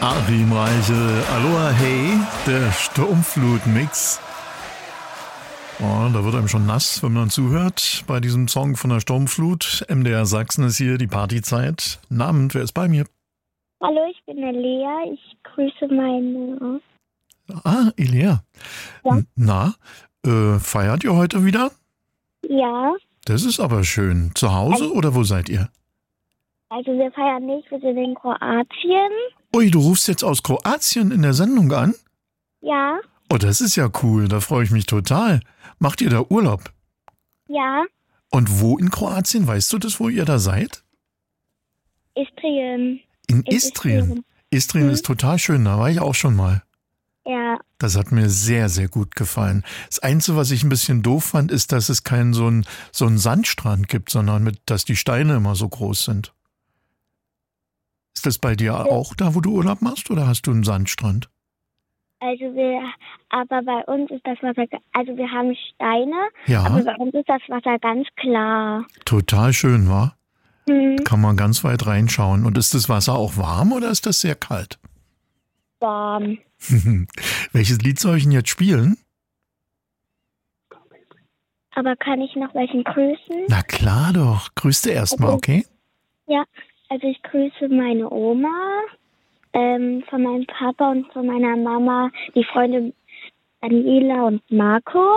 Achim Reichel, Aloha Hey, der Sturmflut-Mix. Oh, da wird einem schon nass, wenn man zuhört bei diesem Song von der Sturmflut. MDR Sachsen ist hier, die Partyzeit. Abend, wer ist bei mir? Hallo, ich bin der Lea. Ich grüße meine... Ilea. Ja. Na, feiert ihr heute wieder? Ja, Das ist aber schön. Zu Hause oder wo seid ihr? also wir feiern nicht, wir sind in Kroatien. Ui, du rufst jetzt aus Kroatien in der Sendung an? Ja, Oh, das ist ja cool, da freue ich mich total. Macht ihr da Urlaub? ja, Und wo in Kroatien? Weißt du das, wo ihr da seid? Istrien. In Istrien. Istrien ist total schön, da war ich auch schon mal. Ja, Das hat mir sehr, sehr gut gefallen. Das Einzige, was ich ein bisschen doof fand, ist, dass es keinen so einen Sandstrand gibt, sondern dass die Steine immer so groß sind. Ist das bei dir auch da, wo du Urlaub machst, oder hast du einen Sandstrand? aber bei uns ist das Wasser, also wir haben Steine, Ja, aber bei uns ist das Wasser ganz klar. total schön, wa? Hm, Kann man ganz weit reinschauen. Und ist das Wasser auch warm oder ist das sehr kalt? warm. Welches Lied soll ich denn jetzt spielen? Aber kann ich noch welchen grüßen? Na klar doch. Grüß dir erstmal, okay? Ja, also ich grüße meine Oma, von meinem Papa und von meiner Mama, die Freunde Daniela und Marco,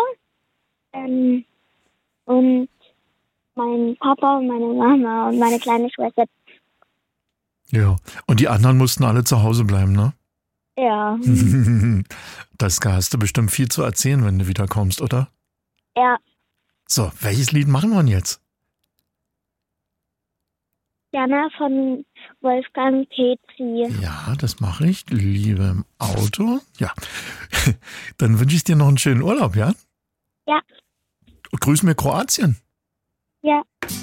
und mein Papa und meine Mama und meine kleine Schwester. Ja. Und die anderen mussten alle zu Hause bleiben, ne? Ja, Das hast du bestimmt viel zu erzählen, wenn du wieder kommst, oder? ja, So, welches Lied machen wir denn jetzt? Jana von Wolfgang Petri. Ja, das mache ich. Liebe im Auto. Ja. Dann wünsche ich dir noch einen schönen Urlaub, ja? Ja, Grüß mir Kroatien. ja.